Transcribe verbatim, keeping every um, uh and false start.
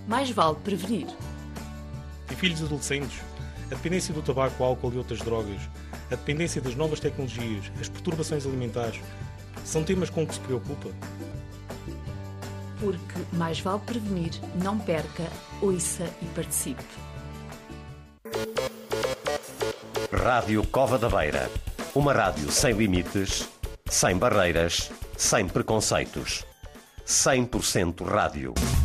mais vale prevenir. E filhos adolescentes? A dependência do tabaco, álcool e outras drogas, a dependência das novas tecnologias, as perturbações alimentares, são temas com que se preocupa? Porque mais vale prevenir, não perca, ouça e participe. Rádio Cova da Beira. Uma rádio sem limites, sem barreiras, sem preconceitos. cem por cento rádio.